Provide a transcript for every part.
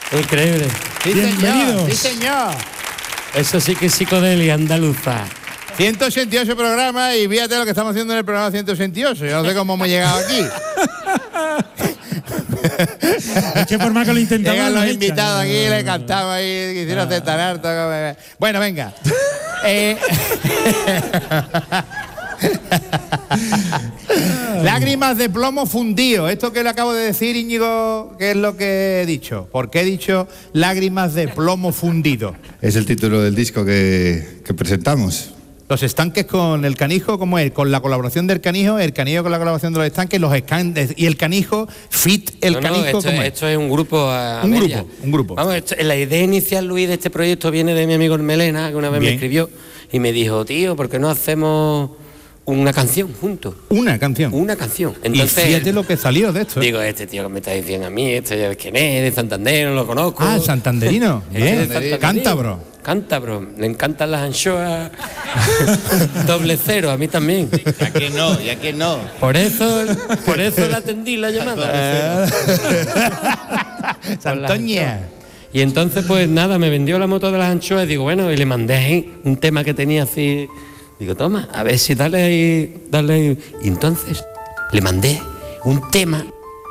Increíble. Sí, Bienvenidos. señor. Sí, señor. Eso sí que es psicodelia andaluza. 188 programas y fíjate lo que estamos haciendo en el programa 188. Yo no sé cómo hemos llegado aquí. Es que por más que lo intentamos. Llegan nos los echan. invitados aquí, le cantamos ahí, quisieron aceptar harto. Bueno, venga. Lágrimas de plomo fundido. Esto que le acabo de decir, Íñigo, ¿qué es lo que he dicho? ¿Por qué he dicho lágrimas de plomo fundido? Es el título del disco que presentamos. Los estanques con el canijo, ¿cómo es? Con la colaboración del canijo con la colaboración de los estanques, los estanques y el canijo, fit el canijo, ¿cómo es? Esto es un grupo a Un media. grupo, un grupo. Vamos, la idea inicial, Luis, de este proyecto viene de mi amigo el Melena, que una vez Bien. me escribió y me dijo, tío, ¿por qué no hacemos una canción juntos? Una canción. Una canción. Y Entonces, fíjate lo que salió de esto. digo, este tío que me está diciendo a mí, este ya ves quién es, de Santander, no lo conozco. Ah, santanderino. Este de Bien. Santanderino. Cántabro. Cántabro, le encantan las anchoas. Doble cero, a mí también. Ya que no. Por eso le atendí la llamada. Santoña. Y entonces, pues nada, me vendió la moto de las anchoas y digo, bueno, y le mandé ahí un tema que tenía así. Digo, toma, a ver si dale ahí. Y entonces le mandé un tema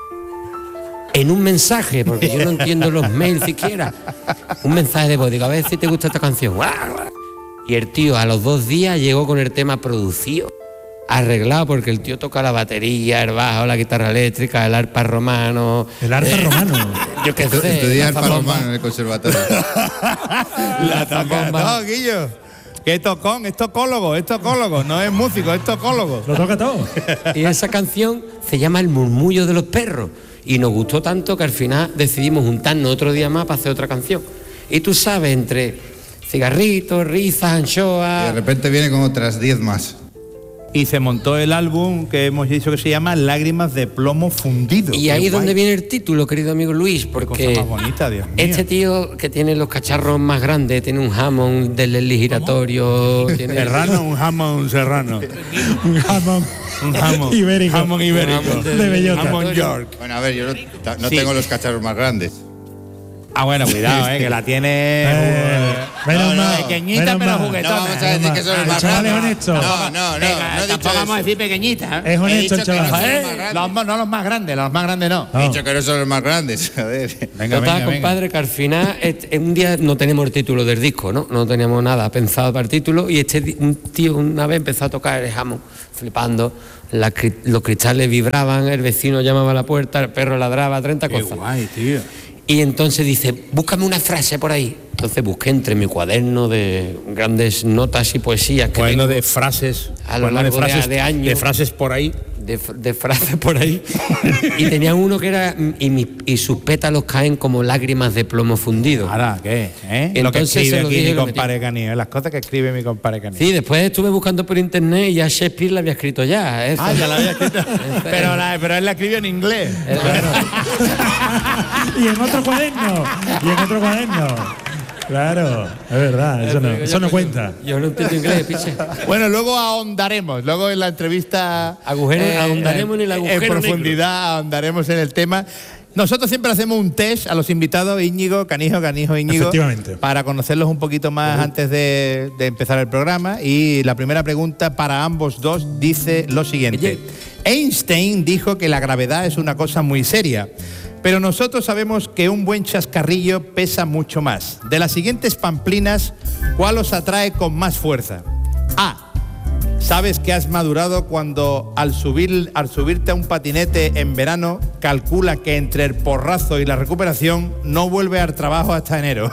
en un mensaje, porque yo no entiendo los mails siquiera. Un mensaje de voz, digo, a ver si te gusta esta canción. Y el tío a los 2 días llegó con el tema producido, arreglado, porque el tío toca la batería, el bajo, la guitarra eléctrica, el arpa romano. El arte romano. Yo qué sé. Estudié la arpa zambomba. romano en el conservatorio. La zambomba. No, Guillo. ¿Qué tocón? Es tocólogo, no es músico, es tocólogo. Lo toca todo. Y esa canción se llama El murmullo de los perros. Y nos gustó tanto que al final decidimos juntarnos otro día más para hacer otra canción. Y tú sabes, entre cigarritos, risas, Y anchoas. de repente viene con otras 10 más. Y se montó el álbum que hemos dicho que se llama Lágrimas de plomo fundido. Y Qué ahí es donde guay. viene el título, querido amigo Luis, porque cosa más bonita, Dios mío. este tío que tiene los cacharros más grandes, tiene un Hammond del Leslie giratorio, tiene Serrano, un jamón serrano. Un jamón. Un jamón Ibérico. Jamón ibérico. Un jamón de bellota. Jamón York. Bueno, a ver, yo no Sí. tengo los cacharros más grandes. Ah, bueno, cuidado, que la tiene Menos mal, pequeñita menos pero mal. juguetona. No vamos a decir que son los El más chaval es grandes. honesto. No he dicho Tampoco vamos a eso. decir pequeñita. Es honesto el He dicho que chaval. no son los más grandes. No los más grandes no. He dicho que no son los más grandes. A ver. Venga, Total, venga, compadre, que al final un día no tenemos el título del disco, ¿no? No teníamos nada pensado para el título y un tío una vez empezó a tocar el Hammond, flipando, los cristales vibraban, el vecino llamaba a la puerta, el perro ladraba, 30 Qué cosas. guay, tío. Y entonces dice, búscame una frase por ahí. Entonces busqué entre mi cuaderno de grandes notas y poesías que Cuaderno tengo de frases. a lo cuaderno largo de años. De frases por ahí. de frases por ahí. Y tenía uno que era, y sus pétalos caen como lágrimas de plomo fundido. Ahora, ¿qué? Lo que Entonces escribe se lo aquí dije y mi lo metí. compadre Canillo, las cosas que escribe mi compadre Canillo. Sí, después estuve buscando por internet y ya Shakespeare la había escrito ya. Eso. Ah, ya la había escrito. pero él la escribió en inglés. Y en otro cuaderno. Claro, es verdad, eso no cuenta. Yo no entiendo inglés, piche. Bueno, luego ahondaremos. Luego en la entrevista Ahondaremos en el agujero en negro. profundidad ahondaremos en el tema. Nosotros siempre hacemos un test a los invitados, Íñigo, Canijo, Íñigo, Efectivamente. para conocerlos un poquito más antes de empezar el programa. Y la primera pregunta para ambos dos dice lo siguiente. Einstein dijo que la gravedad es una cosa muy seria, pero nosotros sabemos que un buen chascarrillo pesa mucho más. De las siguientes pamplinas, ¿cuál os atrae con más fuerza? A. Sabes que has madurado cuando al subirte a un patinete en verano calcula que entre el porrazo y la recuperación no vuelve al trabajo hasta enero.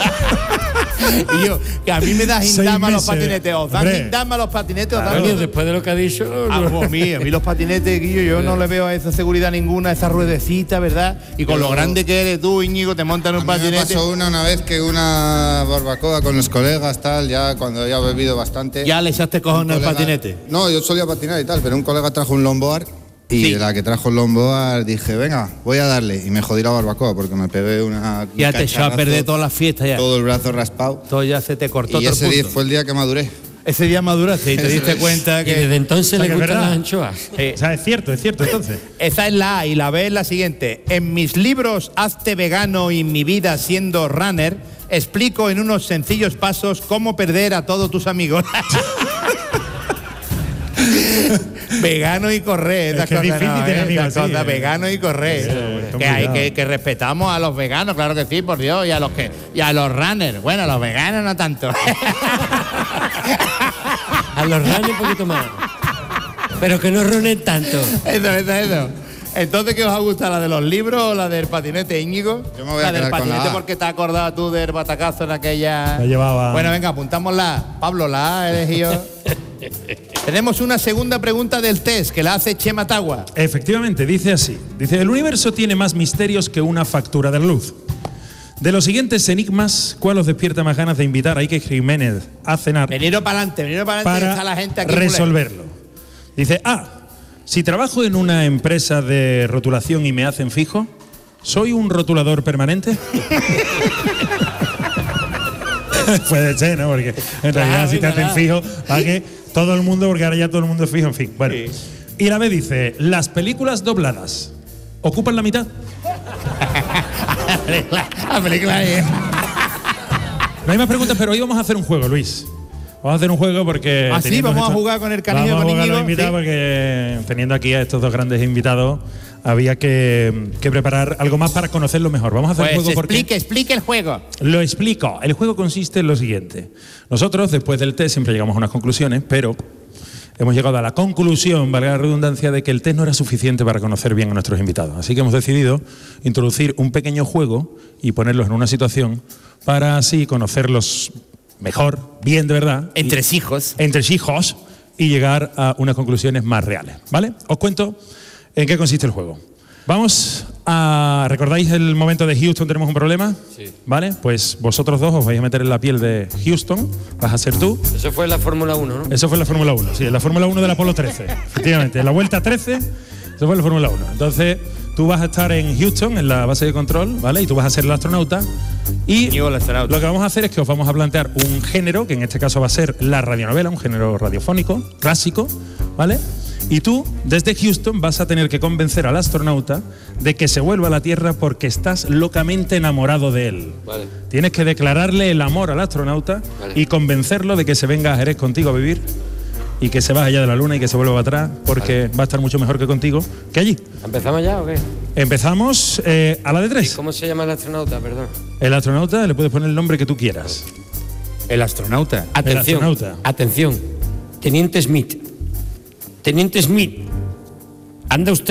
Y yo, que a mí me da 6 gindama los meses. patinetes, os dan Hombre. gindama los patinetes, os dan Coño, después de lo que ha dicho. a mí los patinetes, Guillo, yo no le veo a esa seguridad ninguna, esa ruedecita, ¿verdad? Y con lo grande que eres tú, Íñigo, te montan un A mí me patinete. pasó una vez que una barbacoa con los colegas, tal, ya cuando ya he bebido bastante. Ya le echaste cojón al colega- patinete. No, yo solía patinar y tal, pero un colega trajo un longboard y Sí. de la que trajo el longboard dije, venga, voy a darle. Y me jodí la barbacoa porque me pegué una. Ya un te echó a cacharrazo, perder todas las fiestas ya. todo el brazo raspado. Todo ya se te cortó Y todo el ese día punto. fue el día que maduré. Ese día maduraste y te diste cuenta Y que... desde entonces O sea, le que es gustan verdad. las anchoas. O sea, es cierto entonces. Esa es la A y la B es la siguiente. En mis libros Hazte vegano y mi vida siendo runner, explico en unos sencillos pasos cómo perder a todos tus amigos. Vegano y correr, esas Es que es cosas, difícil tener amigos esas así, cosas, ¿eh? vegano y correr. Sí, es que hay complicado. que respetamos a los veganos, claro que sí, por Dios, y a los runners. Bueno, a los veganos no tanto. A los runners un poquito más. Pero que no ronen tanto. Eso. Entonces, ¿qué os ha gustado? ¿La de los libros o la del patinete, Íñigo? Yo me voy a la del quedar con patinete la A. porque te has acordado tú del batacazo en aquella... La llevaba. Bueno, venga, apuntamos la A. Pablo, la A elegido. Tenemos una segunda pregunta del test que la hace Chema Tagua. Efectivamente, dice así. Dice, el universo tiene más misterios que una factura de luz. De los siguientes enigmas, ¿cuál os despierta más ganas de invitar a Iker Jiménez a cenar Veniros para adelante, está para la gente aquí. resolverlo? Dice, A, si trabajo en una empresa de rotulación y me hacen fijo, ¿soy un rotulador permanente? Puede ser, ¿no? Porque en realidad si te hacen fijo, para que todo el mundo, porque ahora ya todo el mundo es fijo, en fin. Bueno. Sí. Y la B dice, las películas dobladas, ¿ocupan la mitad? La película es... No hay más preguntas, pero hoy vamos a hacer un juego, Luis. Vamos a hacer un juego porque... ¿Ah, sí? teniendo ¿Vamos a esto- jugar con el canillo Vamos a con jugar a los Íñigo? invitados Sí. porque teniendo aquí a estos dos grandes invitados había que preparar algo más para conocerlo mejor. Vamos a hacer Pues un juego porque... explique el juego. Lo explico. El juego consiste en lo siguiente. Nosotros, después del test, siempre llegamos a unas conclusiones, pero hemos llegado a la conclusión, valga la redundancia, de que el test no era suficiente para conocer bien a nuestros invitados. Así que hemos decidido introducir un pequeño juego y ponerlos en una situación para así conocerlos mejor, bien de verdad. Entre y- hijos. entre hijos y llegar a unas conclusiones más reales, ¿vale? Os cuento en qué consiste el juego. Vamos a... ¿Recordáis el momento de Houston tenemos un problema? Sí. ¿Vale? Pues vosotros dos os vais a meter en la piel de Houston, vas a ser tú. Eso fue en la Fórmula 1, ¿no? Eso fue en la Fórmula 1, sí, en la Fórmula 1 del Apolo 13, efectivamente, en la vuelta 13, eso fue en la Fórmula 1. Entonces, tú vas a estar en Houston, en la base de control, ¿vale? Y tú vas a ser el astronauta. Y Íñigo, el astronauta. lo que vamos a hacer es que os vamos a plantear un género, que en este caso va a ser la radionovela, un género radiofónico, clásico, ¿vale? Y tú, desde Houston, vas a tener que convencer al astronauta de que se vuelva a la Tierra porque estás locamente enamorado de él. Vale. Tienes que declararle el amor al astronauta Vale. y convencerlo de que se venga a Jerez contigo a vivir y que se vaya allá de la Luna y que se vuelva para atrás porque va a estar mucho mejor que contigo que allí. ¿Empezamos ya o qué? Empezamos a la de 3. ¿Cómo se llama el astronauta? Perdón. El astronauta le puedes poner el nombre que tú quieras. El astronauta. Atención. astronauta. Atención. Teniente Smith. Teniente Smith. Anda usted